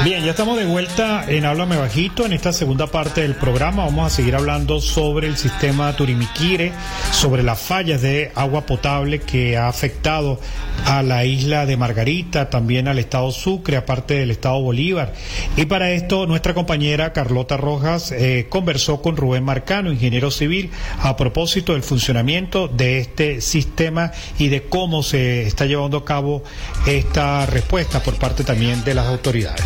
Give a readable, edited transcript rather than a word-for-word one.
Bien, ya estamos de vuelta en Háblame Bajito. En esta segunda parte del programa vamos a seguir hablando sobre el sistema Turimiquire, sobre las fallas de agua potable que ha afectado a la isla de Margarita, también al estado Sucre, aparte del estado Bolívar. Y para esto nuestra compañera Carlota Rojas conversó con Rubén Marcano, ingeniero civil, a propósito del funcionamiento de este sistema y de cómo se está llevando a cabo esta respuesta por parte también de las autoridades.